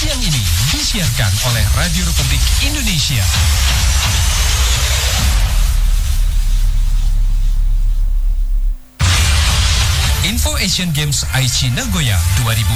siang ini disiarkan oleh Radio Republik Indonesia. Info Asian Games Aichi Nagoya 2000